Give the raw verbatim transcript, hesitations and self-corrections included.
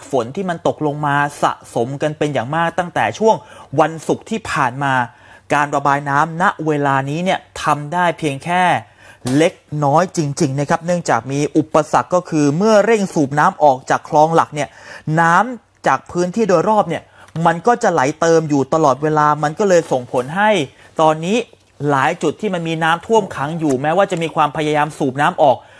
ฝนที่มันตกลงมาสะสมกันเป็นอย่างมากตั้งแต่ช่วงวันศุกร์ที่ผ่านมาการระบายน้ำณเวลานี้เนี่ยทำได้เพียงแค่เล็กน้อยจริงๆนะครับเนื่องจากมีอุปสรรคก็คือเมื่อเร่งสูบน้ำออกจากคลองหลักเนี่ยน้ำจากพื้นที่โดยรอบเนี่ยมันก็จะไหลเติมอยู่ตลอดเวลามันก็เลยส่งผลให้ตอนนี้หลายจุดที่มันมีน้ำท่วมขังอยู่แม้ว่าจะมีความพยายามสูบน้ำออก